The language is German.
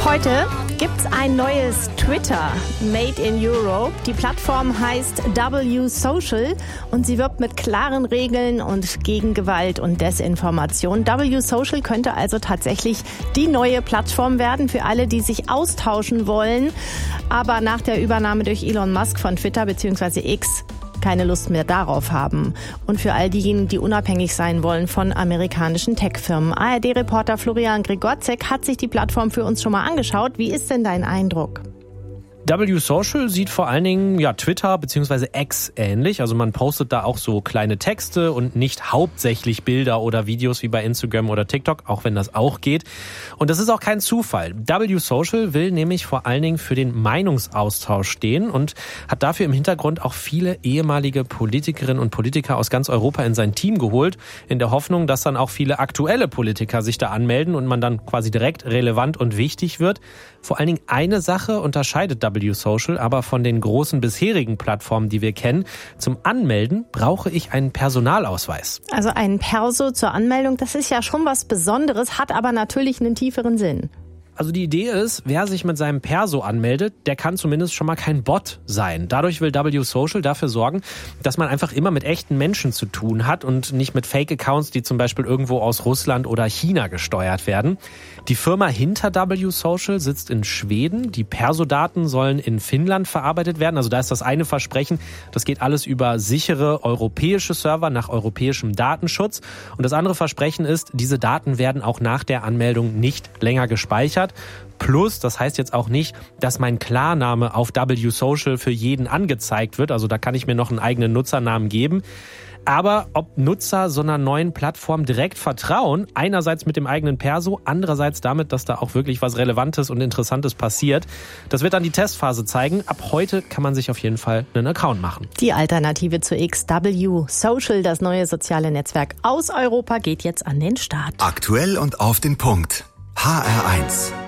Heute gibt's ein neues Twitter, Made in Europe. Die Plattform heißt W Social und sie wirbt mit klaren Regeln und gegen Gewalt und Desinformation. W Social könnte also tatsächlich die neue Plattform werden für alle, die sich austauschen wollen, aber nach der Übernahme durch Elon Musk von Twitter bzw. X keine Lust mehr darauf haben. Und für all diejenigen, die unabhängig sein wollen von amerikanischen Tech-Firmen. ARD-Reporter Florian Gregorzek hat sich die Plattform für uns schon mal angeschaut. Wie ist denn dein Eindruck? W Social sieht vor allen Dingen Twitter bzw. X ähnlich. Also man postet da auch so kleine Texte und nicht hauptsächlich Bilder oder Videos wie bei Instagram oder TikTok, auch wenn das auch geht. Und das ist auch kein Zufall. W Social will nämlich vor allen Dingen für den Meinungsaustausch stehen und hat dafür im Hintergrund auch viele ehemalige Politikerinnen und Politiker aus ganz Europa in sein Team geholt, in der Hoffnung, dass dann auch viele aktuelle Politiker sich da anmelden und man dann quasi direkt relevant und wichtig wird. Vor allen Dingen eine Sache unterscheidet W Social aber von den großen bisherigen Plattformen, die wir kennen. Zum Anmelden brauche ich einen Personalausweis. Also ein Perso zur Anmeldung, das ist ja schon was Besonderes, hat aber natürlich einen tieferen Sinn. Also die Idee ist, wer sich mit seinem Perso anmeldet, der kann zumindest schon mal kein Bot sein. Dadurch will W Social dafür sorgen, dass man einfach immer mit echten Menschen zu tun hat und nicht mit Fake-Accounts, die zum Beispiel irgendwo aus Russland oder China gesteuert werden. Die Firma hinter W Social sitzt in Schweden. Die Perso-Daten sollen in Finnland verarbeitet werden. Also da ist das eine Versprechen, das geht alles über sichere europäische Server nach europäischem Datenschutz. Und das andere Versprechen ist, diese Daten werden auch nach der Anmeldung nicht länger gespeichert. Plus, das heißt jetzt auch nicht, dass mein Klarname auf W Social für jeden angezeigt wird. Also da kann ich mir noch einen eigenen Nutzernamen geben. Aber ob Nutzer so einer neuen Plattform direkt vertrauen, einerseits mit dem eigenen Perso, andererseits damit, dass da auch wirklich was Relevantes und Interessantes passiert, das wird dann die Testphase zeigen. Ab heute kann man sich auf jeden Fall einen Account machen. Die Alternative zu X, W Social, das neue soziale Netzwerk aus Europa, geht jetzt an den Start. Aktuell und auf den Punkt. HR1